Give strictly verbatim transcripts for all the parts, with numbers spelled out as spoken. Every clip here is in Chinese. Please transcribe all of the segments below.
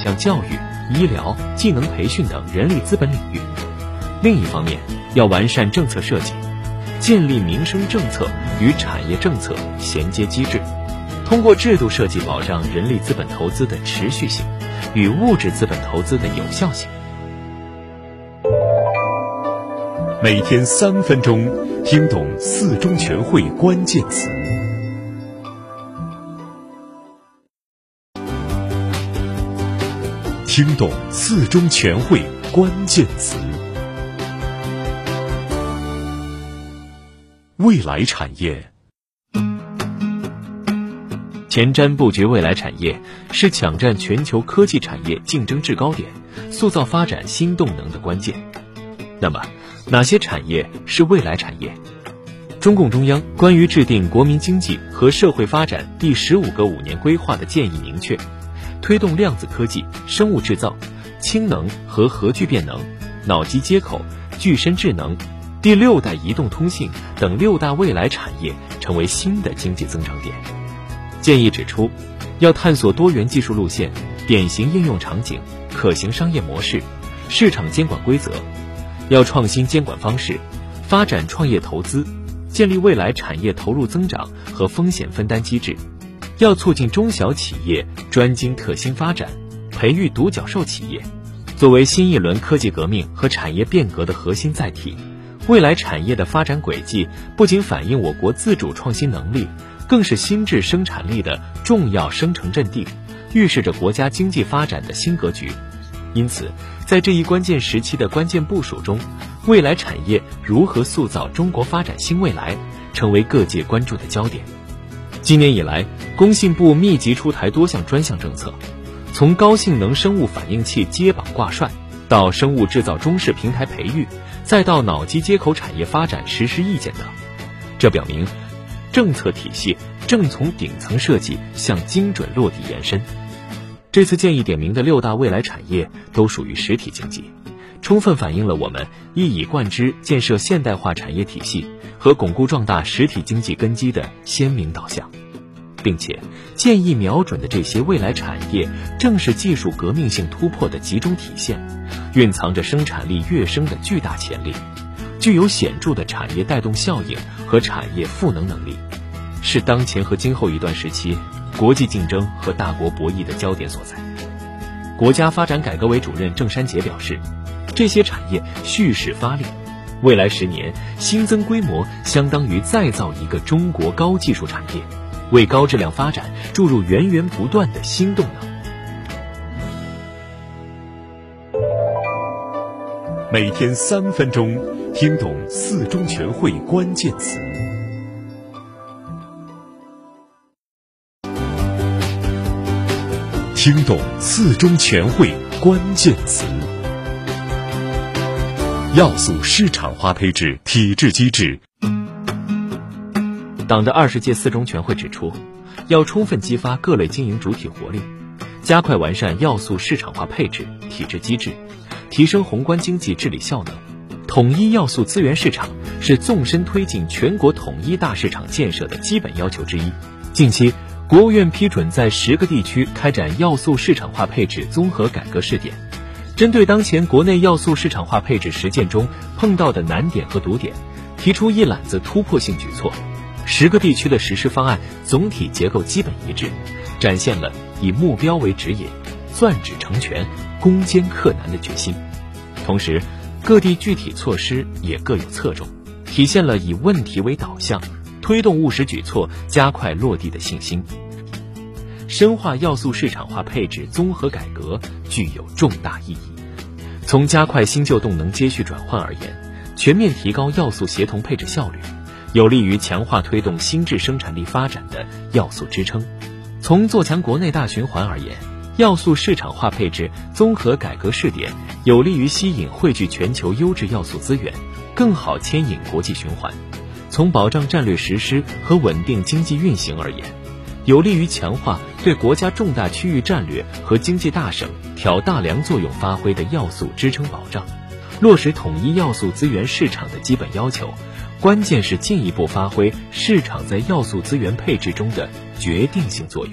像教育、医疗、技能培训等人力资本领域。另一方面，要完善政策设计，建立民生政策与产业政策衔接机制，通过制度设计保障人力资本投资的持续性与物质资本投资的有效性。 每天三分钟，听懂四中全会关键词。听懂四中全会关键词。未来产业。前瞻布局未来产业，是抢占全球科技产业竞争制高点、塑造发展新动能的关键。那么，哪些产业是未来产业？中共中央关于制定国民经济和社会发展第十五个五年规划的建议明确，推动量子科技、生物制造、氢能和核聚变能、脑机接口、具身智能、第六代移动通信等六大未来产业成为新的经济增长点。建议指出，要探索多元技术路线、典型应用场景、可行商业模式、市场监管规则，要创新监管方式，发展创业投资，建立未来产业投入增长和风险分担机制，要促进中小企业专精特新发展，培育独角兽企业。作为新一轮科技革命和产业变革的核心载体，未来产业的发展轨迹不仅反映我国自主创新能力，更是新质生产力的重要生成阵地，预示着国家经济发展的新格局。因此，在这一关键时期的关键部署中，未来产业如何塑造中国发展新未来，成为各界关注的焦点。今年以来，工信部密集出台多项专项政策，从高性能生物反应器接榜挂帅，到生物制造中试平台培育，再到脑机接口产业发展实施意见等。这表明，政策体系正从顶层设计向精准落地延伸。这次建议点名的六大未来产业都属于实体经济，充分反映了我们一以贯之建设现代化产业体系和巩固壮大实体经济根基的鲜明导向。并且建议瞄准的这些未来产业，正是技术革命性突破的集中体现，蕴藏着生产力跃升的巨大潜力，具有显著的产业带动效应和产业赋能能力，是当前和今后一段时期国际竞争和大国博弈的焦点所在。国家发展改革委主任郑山杰表示，这些产业蓄势发力，未来十年新增规模相当于再造一个中国高技术产业，为高质量发展注入源源不断的新动能。每天三分钟，听懂四中全会关键词。听懂四中全会关键词。要素市场化配置体制机制。党的二十届四中全会指出，要充分激发各类经营主体活力，加快完善要素市场化配置体制机制，提升宏观经济治理效能。统一要素资源市场是纵深推进全国统一大市场建设的基本要求之一。近期，国务院批准在十个地区开展要素市场化配置综合改革试点，针对当前国内要素市场化配置实践中碰到的难点和堵点，提出一揽子突破性举措。十个地区的实施方案总体结构基本一致，展现了以目标为指引、攥指成拳、攻坚克难的决心。同时，各地具体措施也各有侧重，体现了以问题为导向，推动务实举措加快落地的信心。深化要素市场化配置综合改革具有重大意义。从加快新旧动能接续转换而言，全面提高要素协同配置效率，有利于强化推动新质生产力发展的要素支撑。从做强国内大循环而言，要素市场化配置综合改革试点有利于吸引汇聚全球优质要素资源，更好牵引国际循环。从保障战略实施和稳定经济运行而言，有利于强化对国家重大区域战略和经济大省挑大梁作用发挥的要素支撑保障。落实统一要素资源市场的基本要求，关键是进一步发挥市场在要素资源配置中的决定性作用。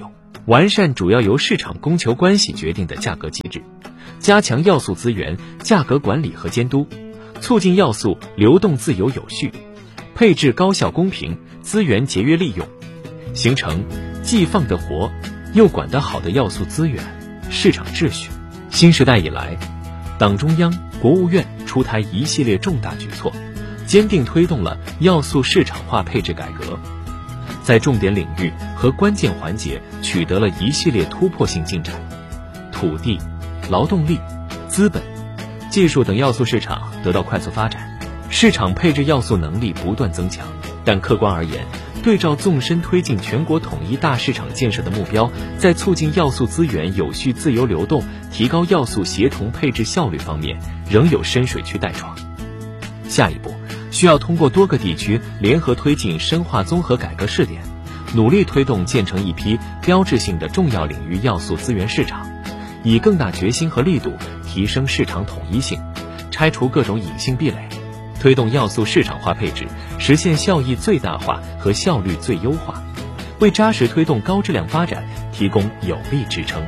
完善主要由市场供求关系决定的价格机制，加强要素资源价格管理和监督，促进要素流动自由有序，配置高效公平，资源节约利用，形成既放得活又管得好的要素资源市场秩序。新时代以来，党中央、国务院出台一系列重大举措，坚定推动了要素市场化配置改革，在重点领域和关键环节取得了一系列突破性进展。土地、劳动力、资本、技术等要素市场得到快速发展，市场配置要素能力不断增强。但客观而言，对照纵深推进全国统一大市场建设的目标，在促进要素资源有序自由流动、提高要素协同配置效率方面，仍有深水区待闯。下一步，需要通过多个地区联合推进深化综合改革试点，努力推动建成一批标志性的重要领域要素资源市场，以更大决心和力度提升市场统一性，拆除各种隐性壁垒，推动要素市场化配置，实现效益最大化和效率最优化，为扎实推动高质量发展提供有力支撑。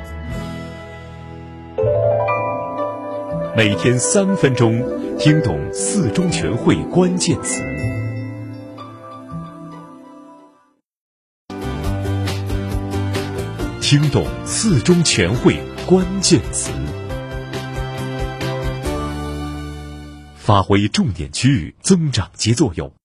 每天三分钟，听懂四中全会关键词。听懂四中全会关键词，发挥重点区域增长极作用。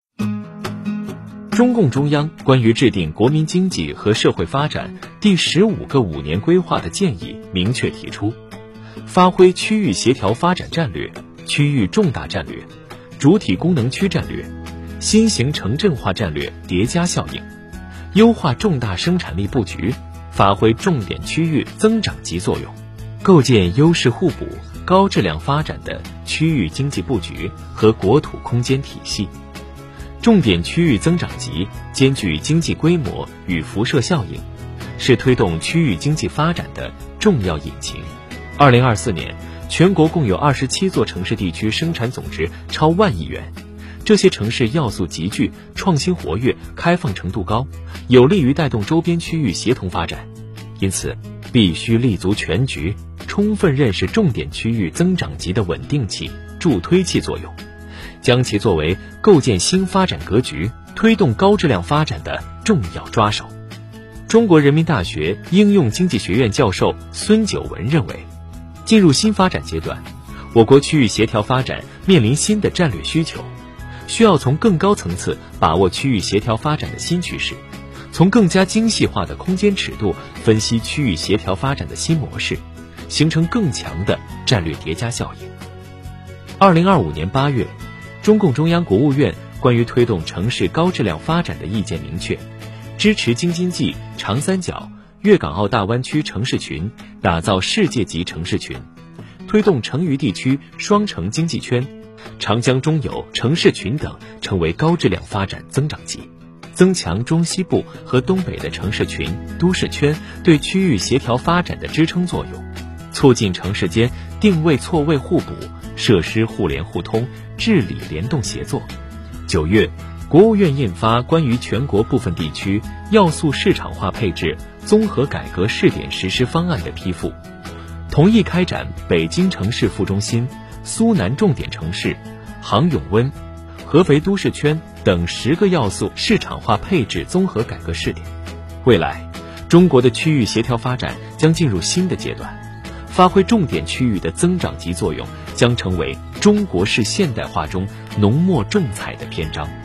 中共中央关于制定国民经济和社会发展第十五个五年规划的建议明确提出，发挥区域协调发展战略、区域重大战略、主体功能区战略、新型城镇化战略叠加效应，优化重大生产力布局，发挥重点区域增长极作用，构建优势互补、高质量发展的区域经济布局和国土空间体系。重点区域增长极兼具经济规模与辐射效应，是推动区域经济发展的重要引擎。二零二四年，全国共有二十七座城市地区生产总值超万亿元，这些城市要素集聚，创新活跃，开放程度高，有利于带动周边区域协同发展。因此，必须立足全局，充分认识重点区域增长极的稳定器、助推器作用，将其作为构建新发展格局、推动高质量发展的重要抓手。中国人民大学应用经济学院教授孙九文认为，进入新发展阶段，我国区域协调发展面临新的战略需求，需要从更高层次把握区域协调发展的新趋势，从更加精细化的空间尺度分析区域协调发展的新模式，形成更强的战略叠加效应。二零二五年八月，中共中央国务院关于推动城市高质量发展的意见明确，支持京津冀、长三角、粤港澳大湾区城市群打造世界级城市群，推动成渝地区双城经济圈、长江中游城市群等成为高质量发展增长极，增强中西部和东北的城市群、都市圈对区域协调发展的支撑作用，促进城市间定位错位互补、设施互联互通、治理联动协作。九月，国务院印发关于全国部分地区要素市场化配置综合改革试点实施方案的批复，同意开展北京城市副中心、苏南重点城市、杭永温、合肥都市圈等十个要素市场化配置综合改革试点。未来，中国的区域协调发展将进入新的阶段，发挥重点区域的增长极作用，将成为中国式现代化中浓墨重彩的篇章。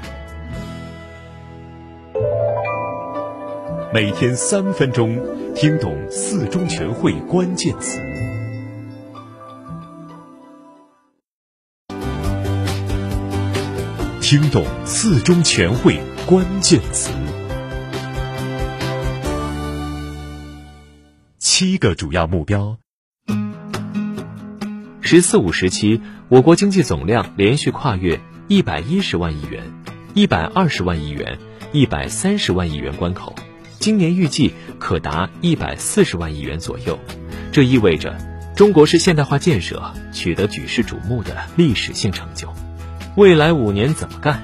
每天三分钟，听懂四中全会关键词。听懂四中全会关键词。七个主要目标。 十四五时期，我国经济总量连续跨越一百一十万亿元、一百二十万亿元、一百三十万亿元关口，今年预计可达一百四十万亿元左右。这意味着中国式现代化建设取得举世瞩目的历史性成就。未来五年怎么干？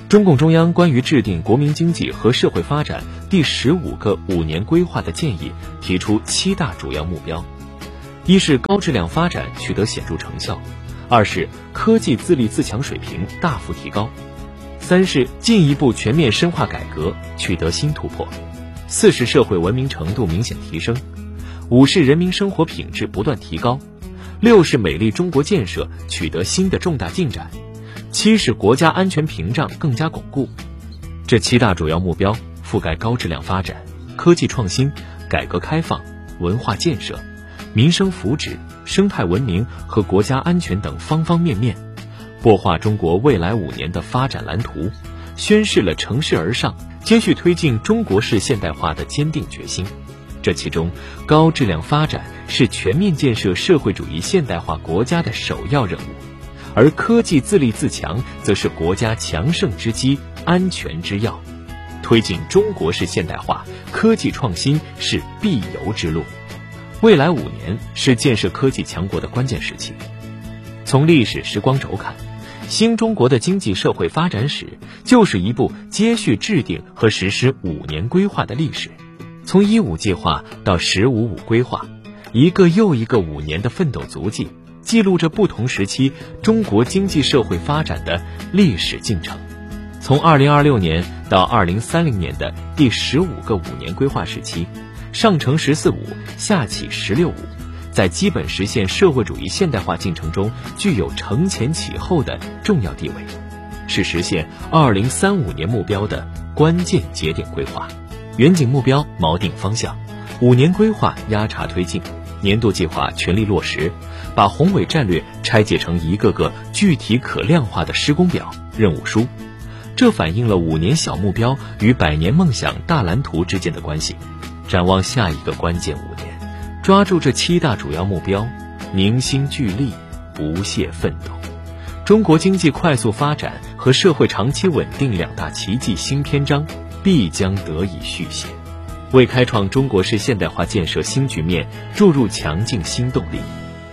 中共中央关于制定国民经济和社会发展第十五个五年规划的建议提出七大主要目标：一是高质量发展取得显著成效；二是科技自立自强水平大幅提高；三是进一步全面深化改革取得新突破；四是社会文明程度明显提升；五是人民生活品质不断提高；六是美丽中国建设取得新的重大进展；七是国家安全屏障更加巩固。这七大主要目标覆盖高质量发展、科技创新、改革开放、文化建设、民生福祉、生态文明和国家安全等方方面面，擘画中国未来五年的发展蓝图，宣示了乘势而上、继续推进中国式现代化的坚定决心。这其中，高质量发展是全面建设社会主义现代化国家的首要任务，而科技自立自强则是国家强盛之基、安全之要。推进中国式现代化，科技创新是必由之路。未来五年是建设科技强国的关键时期。从历史时光轴看，新中国的经济社会发展史就是一部接续制定和实施五年规划的历史。从一五计划到十五五规划，一个又一个五年的奋斗足迹，记录着不同时期中国经济社会发展的历史进程。从二零二六年到二零三零年的第十五个五年规划时期，上承十四五，下启十六五，在基本实现社会主义现代化进程中具有承前启后的重要地位，是实现二零三五年目标的关键节点规划。远景目标锚定方向，五年规划压茬推进，年度计划全力落实，把宏伟战略拆解成一个个具体可量化的施工表、任务书。这反映了五年小目标与百年梦想大蓝图之间的关系。展望下一个关键五年，抓住这七大主要目标，凝心聚力，不懈奋斗，中国经济快速发展和社会长期稳定两大奇迹新篇章必将得以续写，为开创中国式现代化建设新局面注入强劲新动力。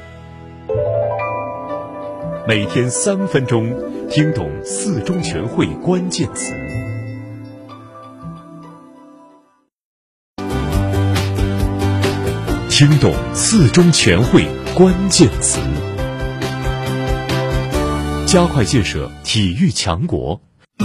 每天三分钟，听懂四中全会关键词。听懂四中全会关键词，加快建设体育强国。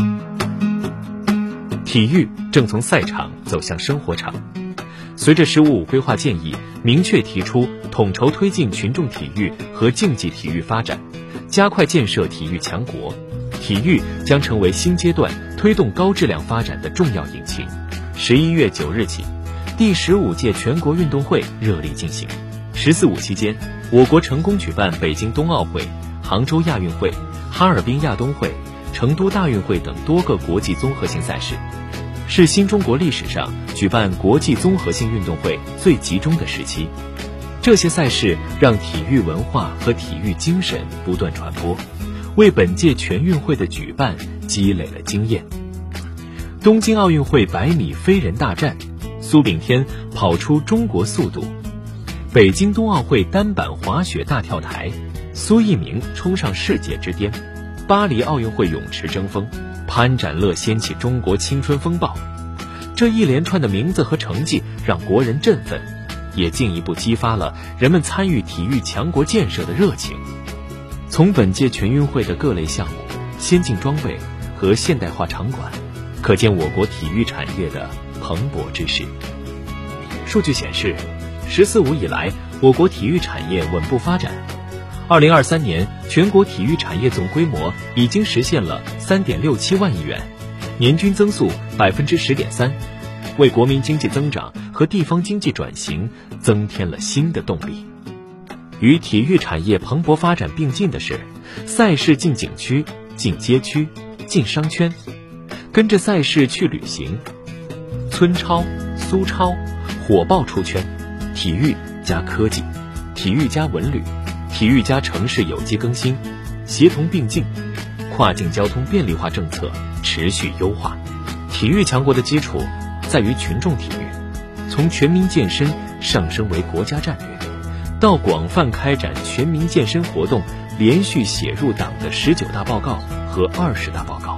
体育正从赛场走向生活场。随着十五五规划建议明确提出统筹推进群众体育和竞技体育发展，加快建设体育强国，体育将成为新阶段推动高质量发展的重要引擎。十一月九日起，第十五届全国运动会热力进行。十四五期间，我国成功举办北京冬奥会、杭州亚运会、哈尔滨亚冬会、成都大运会等多个国际综合性赛事，是新中国历史上举办国际综合性运动会最集中的时期。这些赛事让体育文化和体育精神不断传播，为本届全运会的举办积累了经验。东京奥运会百米飞人大战，苏炳添跑出中国速度；北京冬奥会单板滑雪大跳台，苏翊鸣冲上世界之巅；巴黎奥运会泳池争锋，潘展乐掀起中国青春风暴。这一连串的名字和成绩让国人振奋，也进一步激发了人们参与体育强国建设的热情。从本届全运会的各类项目、先进装备和现代化场馆，可见我国体育产业的蓬勃之势。数据显示，十四五以来，我国体育产业稳步发展。二零二三年，全国体育产业总规模已经实现了三点六七万亿元，年均增速百分之十点三，为国民经济增长和地方经济转型增添了新的动力。与体育产业蓬勃发展并进的是，赛事进景区、进街区、进商圈，跟着赛事去旅行。村超、苏超火爆出圈，体育加科技，体育加文旅，体育加城市有机更新，协同并进，跨境交通便利化政策持续优化。体育强国的基础在于群众体育，从全民健身上升为国家战略，到广泛开展全民健身活动，连续写入党的十九大报告和二十大报告，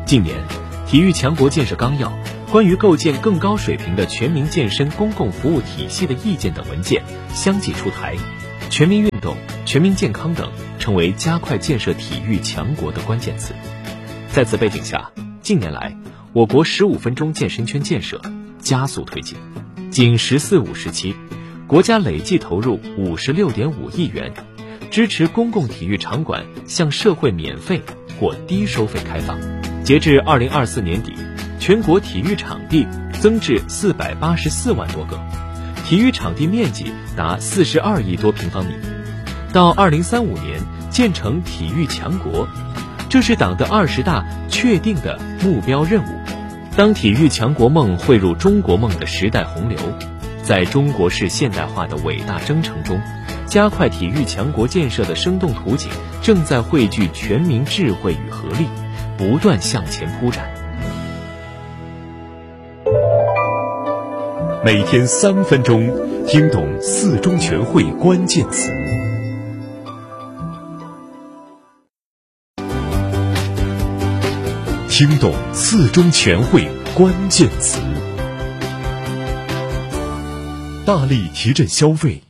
近年，体育强国建设纲要、关于构建更高水平的全民健身公共服务体系的意见等文件相继出台，全民运动、全民健康等成为加快建设体育强国的关键词。在此背景下，近年来，我国十五分钟健身圈建设加速推进。仅“十四五”时期，国家累计投入五十六点五亿元，支持公共体育场馆向社会免费或低收费开放。截至二零二四年底，全国体育场地增至四百八十四万多个，体育场地面积达四十二亿多平方米。到二零三五年建成体育强国，这是党的二十大确定的目标任务。当体育强国梦汇入中国梦的时代洪流，在中国式现代化的伟大征程中，加快体育强国建设的生动图景正在汇聚全民智慧与合力，不断向前铺展。 每天三分钟，听懂四中全会关键词。听懂四中全会关键词。大力提振消费。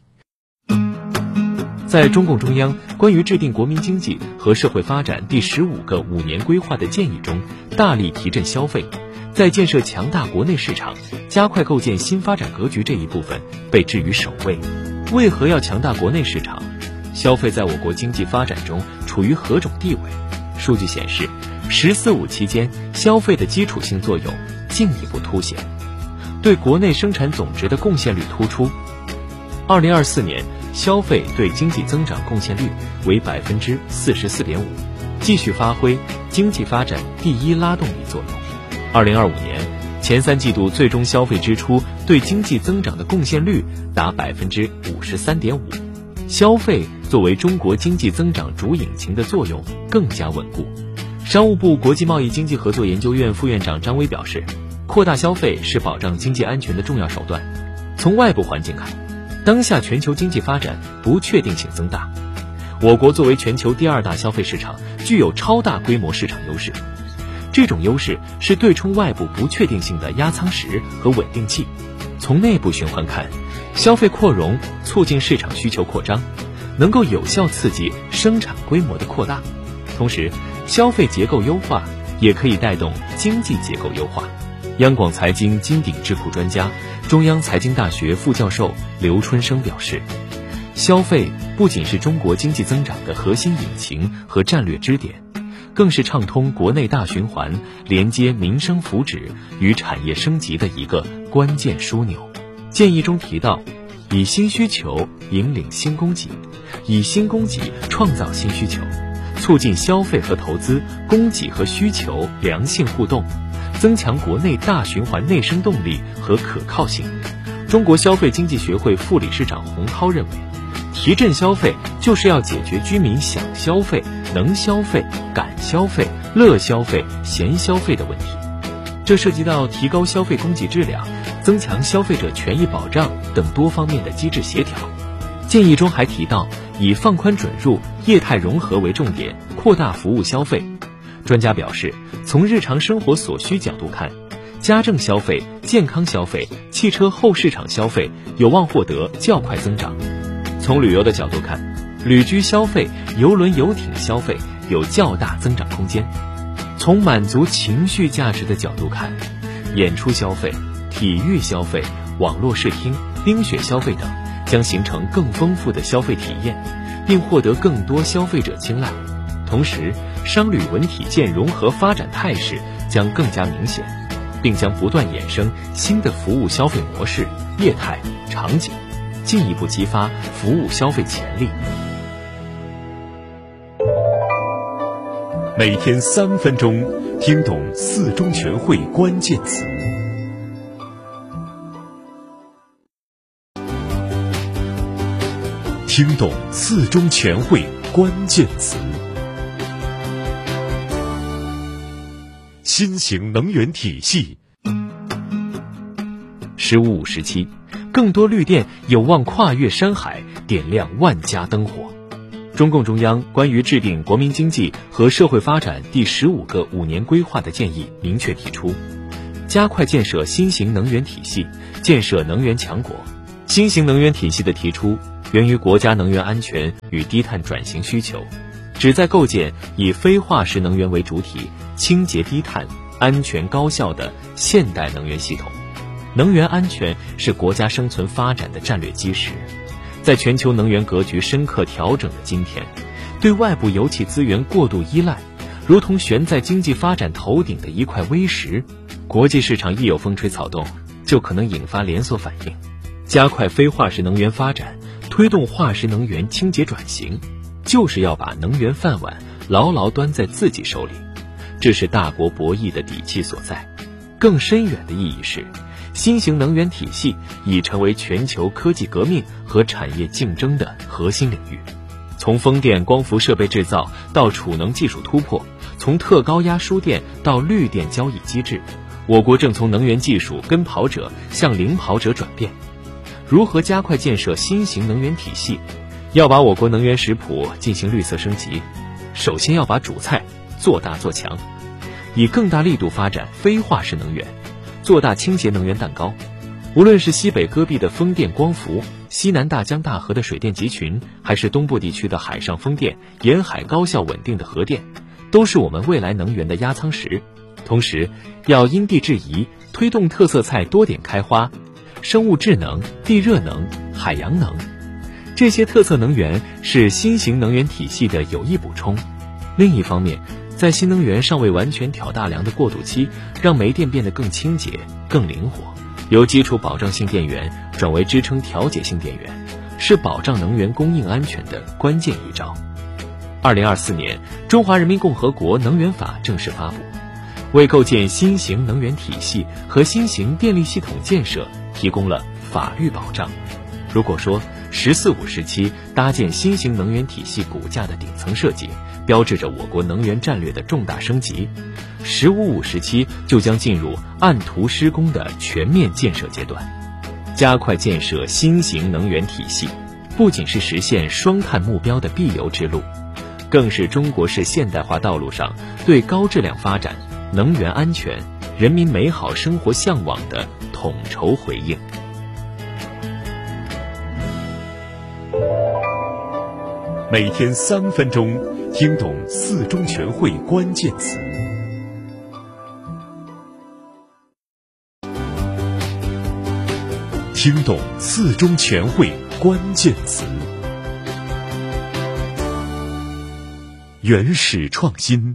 在中共中央关于制定国民经济和社会发展第十五个五年规划的建议中，大力提振消费，在建设强大国内市场、加快构建新发展格局这一部分被置于首位。为何要强大国内市场？消费在我国经济发展中处于何种地位？数据显示，十四五期间消费的基础性作用进一步凸显，对国内生产总值的贡献率突出。二零二四年消费对经济增长贡献率为百分之四十四点五，继续发挥经济发展第一拉动力作用。二零二五年前三季度最终消费支出对经济增长的贡献率达百分之五十三点五，消费作为中国经济增长主引擎的作用更加稳固。商务部国际贸易经济合作研究院副院长张威表示，扩大消费是保障经济安全的重要手段。从外部环境看，当下全球经济发展不确定性增大，我国作为全球第二大消费市场，具有超大规模市场优势。这种优势是对冲外部不确定性的压舱石和稳定器。从内部循环看，消费扩容促进市场需求扩张，能够有效刺激生产规模的扩大。同时，消费结构优化也可以带动经济结构优化。央广财经金鼎智库专家、中央财经大学副教授刘春生表示，消费不仅是中国经济增长的核心引擎和战略支点，更是畅通国内大循环、连接民生福祉与产业升级的一个关键枢纽。建议中提到，以新需求引领新供给，以新供给创造新需求，促进消费和投资、供给和需求良性互动，增强国内大循环内生动力和可靠性。中国消费经济学会副理事长洪涛认为，提振消费就是要解决居民想消费、能消费、敢消费、乐消费、闲消费的问题，这涉及到提高消费供给质量、增强消费者权益保障等多方面的机制协调。建议中还提到，以放宽准入、业态融合为重点，扩大服务消费。专家表示，从日常生活所需角度看，家政消费、健康消费、汽车后市场消费有望获得较快增长。从旅游的角度看，旅居消费、邮轮游艇消费有较大增长空间。从满足情绪价值的角度看，演出消费、体育消费、网络视听、冰雪消费等将形成更丰富的消费体验，并获得更多消费者青睐。同时，商旅文体健融合发展态势将更加明显，并将不断衍生新的服务消费模式、业态、场景，进一步激发服务消费潜力。 每天三分钟，听懂四中全会关键词。听懂四中全会关键词。新型能源体系。 十五五时期，更多绿电有望跨越山海，点亮万家灯火。 中共中央关于制定国民经济和社会发展第十五个五年规划的建议明确提出，加快建设新型能源体系，建设能源强国。新型能源体系的提出源于国家能源安全与低碳转型需求，旨在构建以非化石能源为主体、清洁低碳、安全高效的现代能源系统。能源安全是国家生存发展的战略基石。在全球能源格局深刻调整的今天，对外部油气资源过度依赖，如同悬在经济发展头顶的一块微石，国际市场一有风吹草动，就可能引发连锁反应。加快非化石能源发展，推动化石能源清洁转型，就是要把能源饭碗牢牢端在自己手里，这是大国博弈的底气所在。更深远的意义是，新型能源体系已成为全球科技革命和产业竞争的核心领域。从风电光伏设备制造到储能技术突破，从特高压输电到绿电交易机制，我国正从能源技术跟跑者向领跑者转变。如何加快建设新型能源体系？要把我国能源食谱进行绿色升级，首先要把主菜做大做强，以更大力度发展非化石能源，做大清洁能源蛋糕。无论是西北戈壁的风电光伏，西南大江大河的水电集群，还是东部地区的海上风电，沿海高效稳定的核电，都是我们未来能源的压舱石。同时要因地制宜，推动特色菜多点开花，生物智能、地热能、海洋能，这些特色能源是新型能源体系的有益补充。另一方面，在新能源尚未完全挑大梁的过渡期，让煤电变得更清洁、更灵活，由基础保障性电源转为支撑调节性电源，是保障能源供应安全的关键一招。二零二四年，《中华人民共和国能源法》正式发布，为构建新型能源体系和新型电力系统建设提供了法律保障。如果说“十四五”时期搭建新型能源体系骨架的顶层设计，标志着我国能源战略的重大升级，“十五五”时期就将进入按图施工的全面建设阶段。加快建设新型能源体系，不仅是实现双碳目标的必由之路，更是中国式现代化道路上对高质量发展、能源安全、人民美好生活向往的统筹回应。 每天三分钟，听懂四中全会关键词。听懂四中全会关键词。原始创新。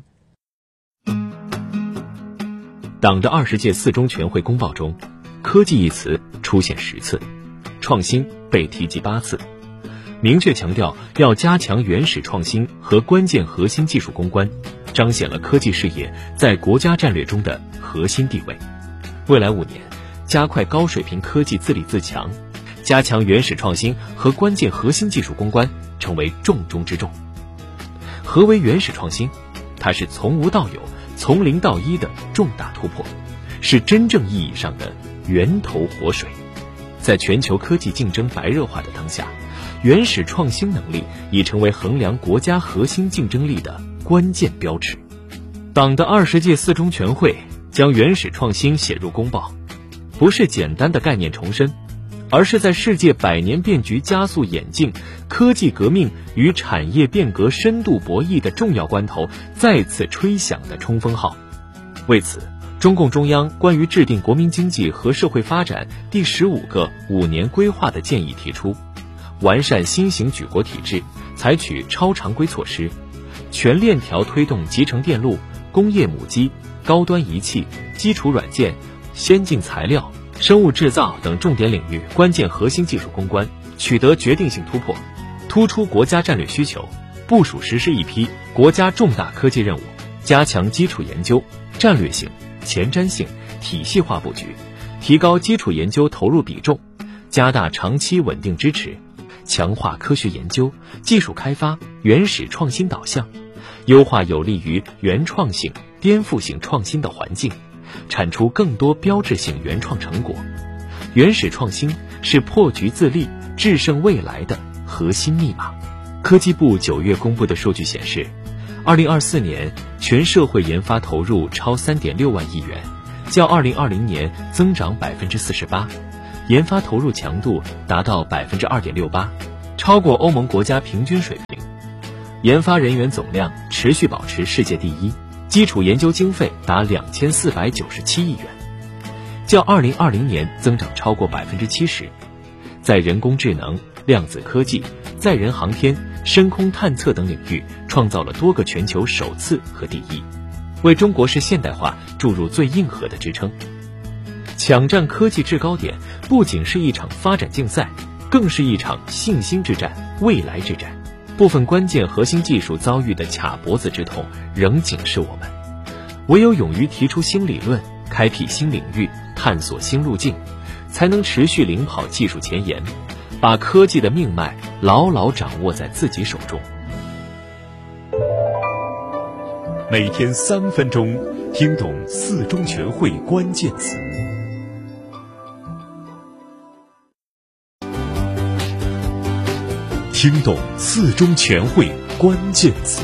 党的二十届四中全会公报中，科技一词出现十次，创新被提及八次，明确强调要加强原始创新和关键核心技术攻关，彰显了科技事业在国家战略中的核心地位。未来五年，加快高水平科技自立自强，加强原始创新和关键核心技术攻关成为重中之重。何为原始创新？它是从无到有、从零到一的重大突破，是真正意义上的源头活水。在全球科技竞争白热化的当下，原始创新能力已成为衡量国家核心竞争力的关键标尺。党的二十届四中全会将原始创新写入公报，不是简单的概念重申，而是在世界百年变局加速演进、科技革命与产业变革深度博弈的重要关头再次吹响的冲锋号。为此，中共中央关于制定国民经济和社会发展第十五个五年规划的建议提出，完善新型举国体制，采取超常规措施，全链条推动集成电路、工业母机、高端仪器、基础软件、先进材料、生物制造等重点领域关键核心技术攻关，取得决定性突破，突出国家战略需求，部署实施一批国家重大科技任务，加强基础研究、战略性、前瞻性、体系化布局，提高基础研究投入比重，加大长期稳定支持，强化科学研究、技术开发、原始创新导向，优化有利于原创性、颠覆性创新的环境，产出更多标志性原创成果。原始创新是破局自立、制胜未来的核心密码。 科技部九月公布的数据显示，二零二四年全社会研发投入超 三点六万亿元，较二零二零年增长 百分之四十八， 研发投入强度达到 百分之二点六八， 超过欧盟国家平均水平。研发人员总量持续保持世界第一，基础研究经费达两千四百九十七亿元，较二零二零年增长超过 百分之七十。 在人工智能、量子科技、载人航天、深空探测等领域创造了多个全球首次和第一，为中国式现代化注入最硬核的支撑。抢占科技制高点不仅是一场发展竞赛，更是一场信心之战、未来之战。部分关键核心技术遭遇的卡脖子之痛仍警示我们，唯有勇于提出新理论，开辟新领域，探索新路径，才能持续领跑技术前沿，把科技的命脉牢牢掌握在自己手中。 每天三分钟，听懂四中全会关键词。听懂四中全会关键词。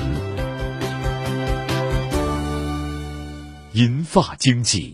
银发经济。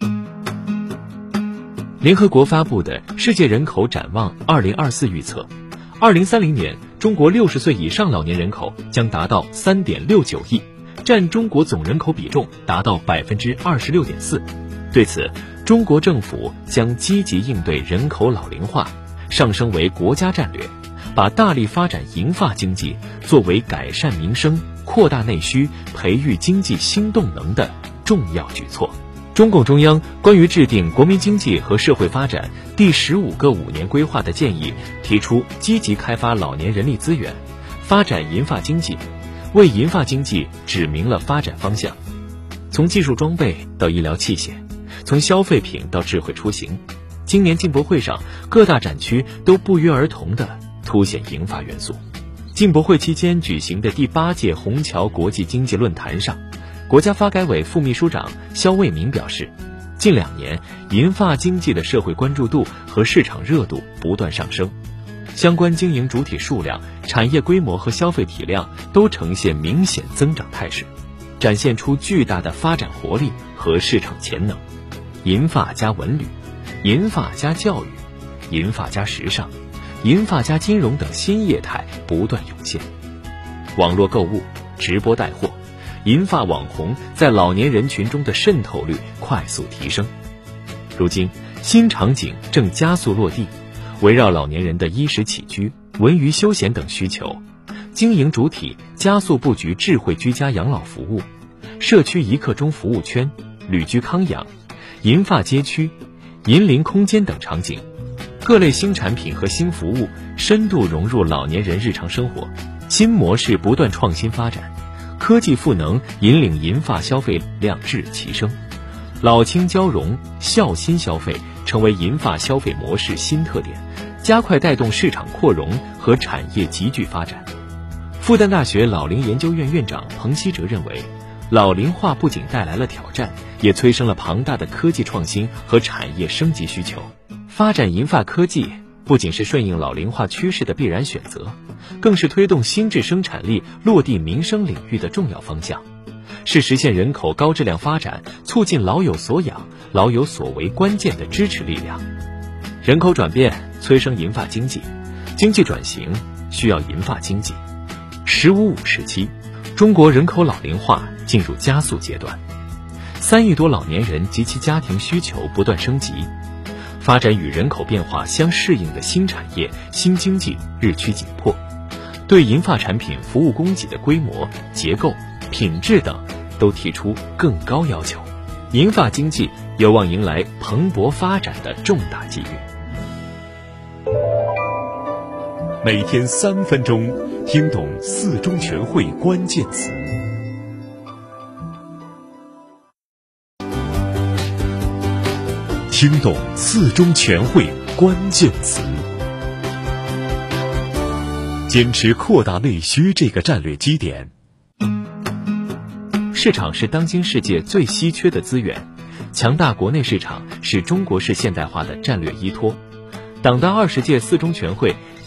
联合国发布的《世界人口展望二零二四》预测，二零三零年中国六十岁以上老年人口将达到 三点六九亿，占中国总人口比重达到 百分之二十六点四。 对此，中国政府将积极应对人口老龄化，上升为国家战略，把大力发展银发经济作为改善民生、扩大内需、培育经济新动能的重要举措。中共中央关于制定国民经济和社会发展第十五个五年规划的建议提出，积极开发老年人力资源，发展银发经济，为银发经济指明了发展方向。从技术装备到医疗器械，从消费品到智慧出行，今年进博会上各大展区都不约而同地凸显银发元素。进博会期间举行的第八届虹桥国际经济论坛上，国家发改委副秘书长肖卫民表示，近两年银发经济的社会关注度和市场热度不断上升，相关经营主体数量、产业规模和消费体量都呈现明显增长态势，展现出巨大的发展活力和市场潜能。银发加文旅、银发加教育、银发加时尚、银发加金融等新业态不断涌现。网络购物、直播带货、银发网红在老年人群中的渗透率快速提升。如今，新场景正加速落地，围绕老年人的衣食起居、文娱休闲等需求，经营主体加速布局智慧居家养老服务、社区一刻钟服务圈、旅居康养、银发街区、银龄空间等场景，各类新产品和新服务深度融入老年人日常生活，新模式不断创新发展，科技赋能引领银发消费量质齐升，老青交融、孝新消费成为银发消费模式新特点，加快带动市场扩容和产业集聚发展。复旦大学老龄研究院院长彭希哲认为，老龄化不仅带来了挑战，也催生了庞大的科技创新和产业升级需求。发展银发科技不仅是顺应老龄化趋势的必然选择，更是推动新质生产力落地民生领域的重要方向，是实现人口高质量发展、促进老有所养、老有所为关键的支持力量。人口转变催生银发经济，经济转型需要银发经济。十五五时期，中国人口老龄化进入加速阶段，三亿多老年人及其家庭需求不断升级，发展与人口变化相适应的新产业、新经济日趋紧迫，对银发产品服务供给的规模、结构、品质等都提出更高要求。银发经济有望迎来蓬勃发展的重大机遇。 每天三分钟，听懂四中全会关键词。听懂四中全会关键词。坚持扩大内需这个战略基点。 市场是当今世界最稀缺的资源，强大国内市场是中国式现代化的战略依托。党的二十届四中全会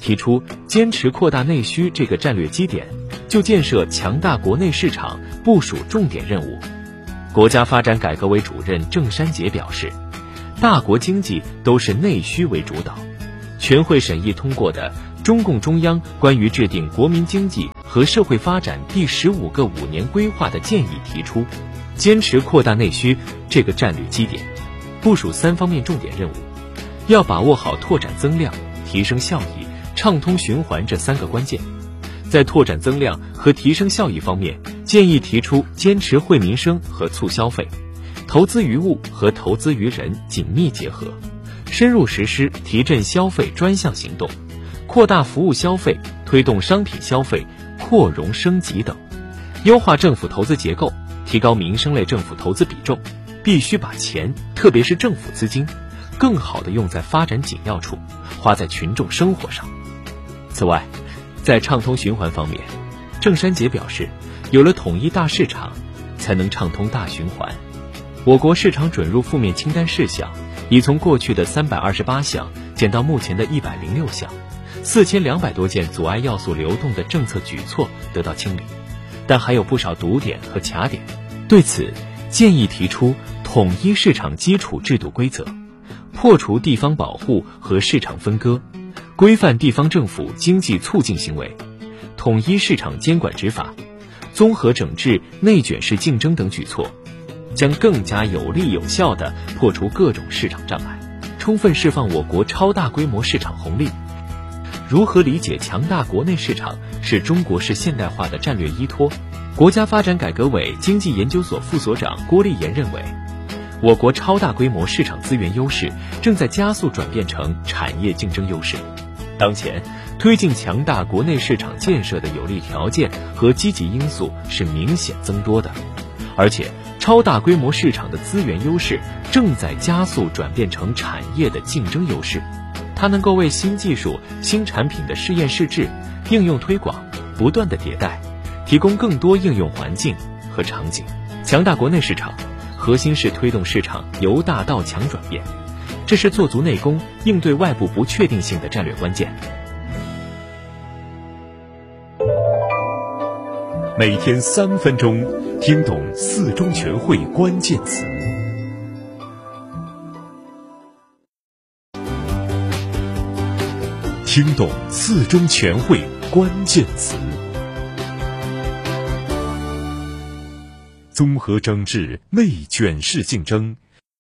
提出坚持扩大内需这个战略基点，就建设强大国内市场部署重点任务。国家发展改革委主任郑山杰表示，大国经济都是内需为主导。全会审议通过的中共中央关于制定国民经济和社会发展第十五个五年规划的建议提出，坚持扩大内需这个战略基点，部署三方面重点任务，要把握好拓展增量、提升效益、畅通循环这三个关键。在拓展增量和提升效益方面，建议提出坚持惠民生和促消费，投资于物和投资于人紧密结合，深入实施提振消费专项行动，扩大服务消费，推动商品消费扩容升级等。优化政府投资结构，提高民生类政府投资比重，必须把钱，特别是政府资金，更好地用在发展紧要处，花在群众生活上。此外，在畅通循环方面，郑山杰表示，有了统一大市场，才能畅通大循环。我国市场准入负面清单事项已从过去的三百二十八项减到目前的一百零六项，四千两百多件阻碍要素流动的政策举措得到清理，但还有不少堵点和卡点。对此，建议提出统一市场基础制度规则，破除地方保护和市场分割，规范地方政府经济促进行为，统一市场监管执法，综合整治内卷式竞争等举措，将更加有力有效地破除各种市场障碍，充分释放我国超大规模市场红利。如何理解强大国内市场是中国式现代化的战略依托？国家发展改革委经济研究所副所长郭立言认为，我国超大规模市场资源优势正在加速转变成产业竞争优势。当前，推进强大国内市场建设的有利条件和积极因素是明显增多的，而且超大规模市场的资源优势正在加速转变成产业的竞争优势。它能够为新技术、新产品的试验试制、应用推广不断的迭代，提供更多应用环境和场景。强大国内市场，核心是推动市场由大到强转变，这是做足内功、应对外部不确定性的战略关键。 每天三分钟，听懂四中全会关键词。听懂四中全会关键词。综合整治内卷式竞争。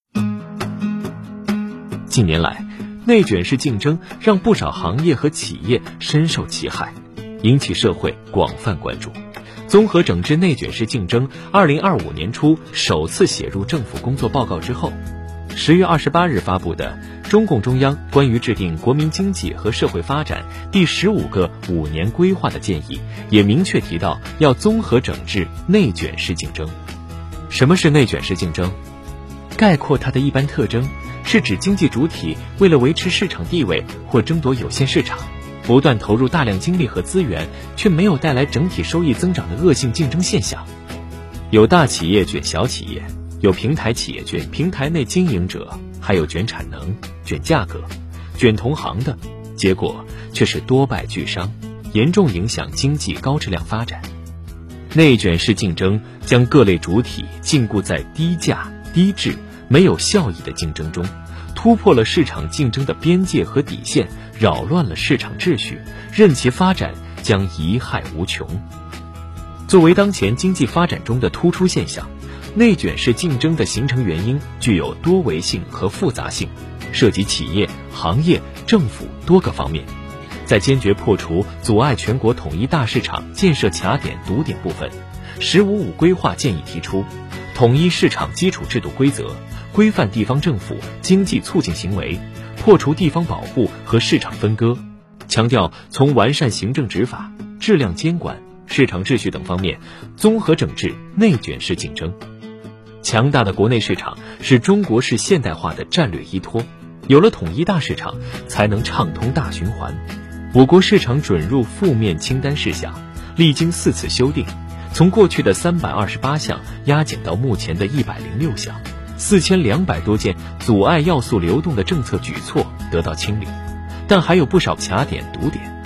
近年来，内卷式竞争让不少行业和企业深受其害，引起社会广泛关注。综合整治内卷式竞争二零二五年初首次写入政府工作报告之后，十月二十八日发布的中共中央关于制定国民经济和社会发展第十五个五年规划的建议也明确提到，要综合整治内卷式竞争。什么是内卷式竞争？概括它的一般特征，是指经济主体为了维持市场地位或争夺有限市场，不断投入大量精力和资源，却没有带来整体收益增长的恶性竞争现象。有大企业卷小企业，有平台企业卷平台内经营者，还有卷产能、卷价格、卷同行的，结果却是多败俱伤，严重影响经济高质量发展。内卷式竞争将各类主体禁锢在低价、低质、没有效益的竞争中，突破了市场竞争的边界和底线，扰乱了市场秩序，任其发展将贻害无穷。作为当前经济发展中的突出现象，内卷式竞争的形成原因具有多维性和复杂性，涉及企业、行业、政府多个方面。在坚决破除阻碍全国统一大市场建设卡点堵点部分，十五五规划建议提出，统一市场基础制度规则，规范地方政府经济促进行为，破除地方保护和市场分割，强调从完善行政执法、质量监管、市场秩序等方面综合整治内卷式竞争。强大的国内市场是中国式现代化的战略依托，有了统一大市场，才能畅通大循环。我国市场准入负面清单事项历经四次修订，从过去的三百二十八项压减到目前的一百零六项，四千两百多件阻碍要素流动的政策举措得到清理，但还有不少卡点堵点。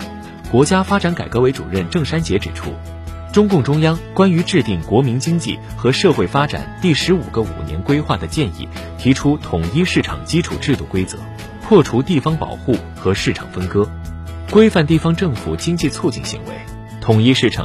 国家发展改革委主任郑山杰指出，中共中央关于制定国民经济和社会发展第十五个五年规划的建议提出统一市场基础制度规则，破除地方保护和市场分割，规范地方政府经济促进行为，统一市场